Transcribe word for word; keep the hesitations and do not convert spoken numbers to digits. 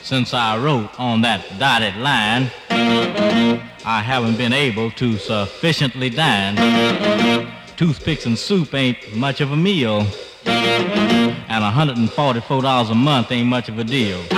since I wrote on that dotted line, I haven't been able to sufficiently dine. Toothpicks and soup ain't much of a meal, and one hundred forty-four dollars a month ain't much of a deal.